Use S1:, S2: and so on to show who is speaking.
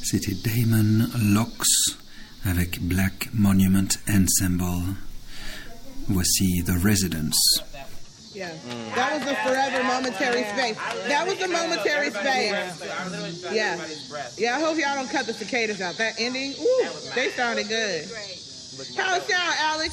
S1: C'était Damon Locks avec Black Monument Ensemble. Voici The Residents.
S2: Yeah, that was a forever momentary space. That was the momentary space. Yeah, yeah. I hope y'all don't cut the cicadas out. That ending, ooh, they sounded good. How it sound, Alex?